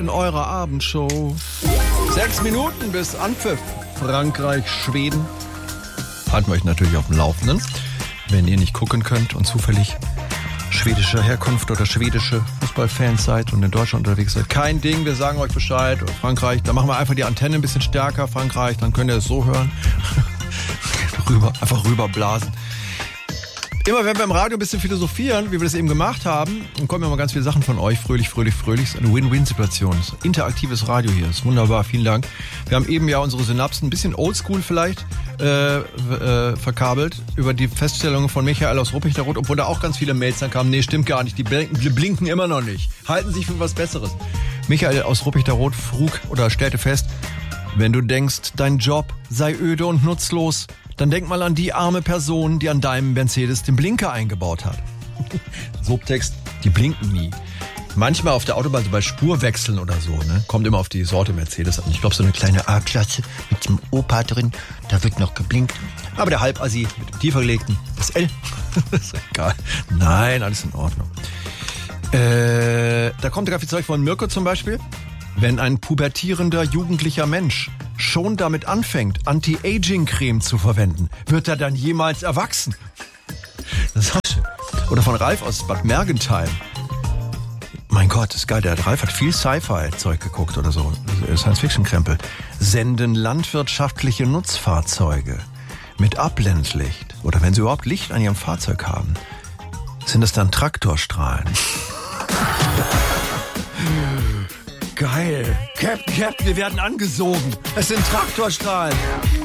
in eurer Abendshow. 6 Minuten bis Anpfiff. Frankreich, Schweden. Halten wir euch natürlich auf dem Laufenden. Wenn ihr nicht gucken könnt und zufällig schwedischer Herkunft oder schwedische Fußballfans seid und in Deutschland unterwegs seid, kein Ding, wir sagen euch Bescheid. Frankreich, da machen wir einfach die Antenne ein bisschen stärker. Frankreich, dann könnt ihr es so hören. Einfach rüberblasen. Immer wenn wir im Radio ein bisschen philosophieren, wie wir das eben gemacht haben, dann kommen immer ganz viele Sachen von euch. Fröhlich. Ist eine Win-Win-Situation. Interaktives Radio hier. Ist wunderbar. Vielen Dank. Wir haben eben ja unsere Synapsen ein bisschen oldschool vielleicht verkabelt über die Feststellungen von Michael aus Ruppichteroth, obwohl da auch ganz viele Mails dann kamen. Nee, stimmt gar nicht. Die blinken immer noch nicht. Halten sich für was Besseres. Michael aus Ruppichteroth stellte fest, wenn du denkst, dein Job sei öde und nutzlos, dann denk mal an die arme Person, die an deinem Mercedes den Blinker eingebaut hat. Subtext, die blinken nie. Manchmal auf der Autobahn, so bei Spurwechseln oder so, ne, kommt immer auf die Sorte Mercedes an. Ich glaube, so eine kleine A-Klasse mit dem Opa drin, da wird noch geblinkt. Aber der Halbassi mit dem tiefer gelegten, das L, das ist egal. Nein, alles in Ordnung. Da kommt der Kaffeezeug von Mirko zum Beispiel. Wenn ein pubertierender, jugendlicher Mensch schon damit anfängt, Anti-Aging-Creme zu verwenden, wird er dann jemals erwachsen? Das ist auch schön. Oder von Ralf aus Bad Mergentheim. Mein Gott, ist geil. Der Ralf hat viel Sci-Fi-Zeug geguckt oder so. Science-Fiction-Krempel. Senden landwirtschaftliche Nutzfahrzeuge mit Abblendlicht. Oder wenn sie überhaupt Licht an ihrem Fahrzeug haben, sind es dann Traktorstrahlen. Geil. Captain, wir werden angesogen. Es sind Traktorstrahlen.